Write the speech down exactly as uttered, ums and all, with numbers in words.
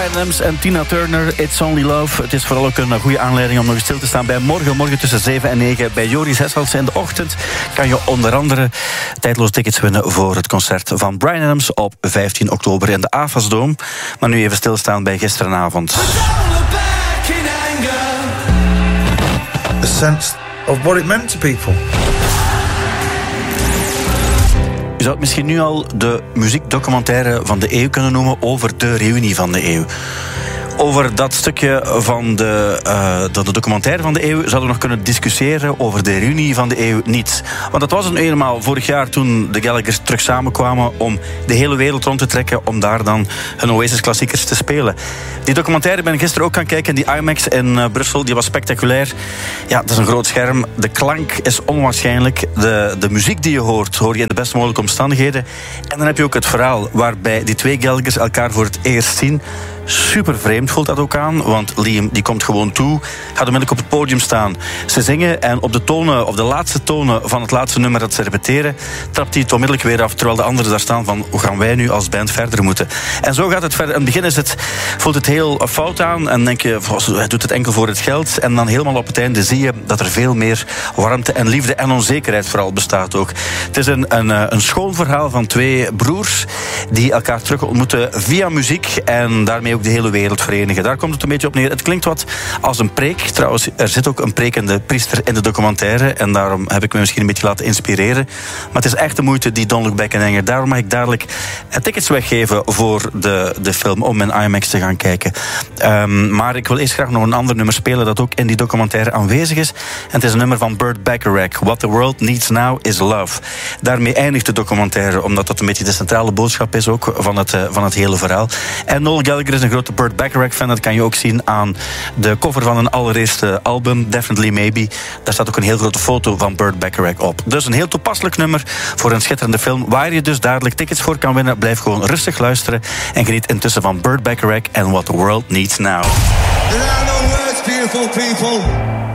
Bryan Adams en Tina Turner, It's Only Love. Het is vooral ook een goede aanleiding om nog eens stil te staan bij morgen. Morgen tussen zeven en negen bij Joris Hesselsen in de ochtend kan je onder andere tijdloos tickets winnen voor het concert van Bryan Adams op vijftien oktober in de Avasdome. Maar nu even stilstaan bij gisteravond. A sense of what it meant to people. Je zou het misschien nu al de muziekdocumentaire van de eeuw kunnen noemen over de reunie van de eeuw. Over dat stukje van de, uh, de, de documentaire van de eeuw zouden we nog kunnen discussiëren. Over de reunie van de eeuw niet. Want dat was een eenmaal vorig jaar toen de Gallaghers terug samenkwamen om de hele wereld rond te trekken, om daar dan hun Oasis-klassiekers te spelen. Die documentaire ben ik gisteren ook gaan kijken. Die IMAX in uh, Brussel, die was spectaculair. Ja, dat is een groot scherm. De klank is onwaarschijnlijk. De, de muziek die je hoort, hoor je in de best mogelijke omstandigheden. En dan heb je ook het verhaal waarbij die twee Gallaghers elkaar voor het eerst zien. Super vreemd voelt dat ook aan, want Liam die komt gewoon toe, gaat onmiddellijk op het podium staan. Ze zingen en op de tonen, of de laatste tonen van het laatste nummer dat ze repeteren, trapt hij het onmiddellijk weer af, terwijl de anderen daar staan van hoe gaan wij nu als band verder moeten. En zo gaat het verder. In het begin is het, voelt het heel fout aan en denk je, hij doet het enkel voor het geld. En dan helemaal op het einde zie je dat er veel meer warmte en liefde en onzekerheid vooral bestaat ook. Het is een, een, een schoon verhaal van twee broers die elkaar terug ontmoeten via muziek en daarmee ook de hele wereld verenigen. Daar komt het een beetje op neer. Het klinkt wat als een preek. Trouwens, er zit ook een prekende priester in de documentaire en daarom heb ik me misschien een beetje laten inspireren. Maar het is echt de moeite, die Don't Look Back in Anger. Daarom mag ik dadelijk tickets weggeven voor de, de film om in IMAX te gaan kijken. Um, maar ik wil eerst graag nog een ander nummer spelen dat ook in die documentaire aanwezig is. En het is een nummer van Burt Bacharach. What the World Needs Now is Love. Daarmee eindigt de documentaire, omdat dat een beetje de centrale boodschap is ook van het, uh, van het hele verhaal. En Noel Gallagher is een grote Burt Bacharach-fan. Dat kan je ook zien aan de cover van een allereerste album, Definitely Maybe. Daar staat ook een heel grote foto van Burt Bacharach op. Dus een heel toepasselijk nummer voor een schitterende film, waar je dus dadelijk tickets voor kan winnen. Blijf gewoon rustig luisteren en geniet intussen van Burt Bacharach en What the World Needs Now. There are no words, beautiful people.